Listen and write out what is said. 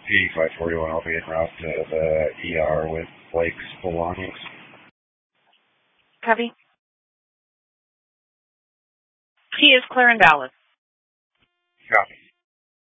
8541, I'll be en route to the ER with Blake's belongings. Copy. He is clear in Dallas. Copy.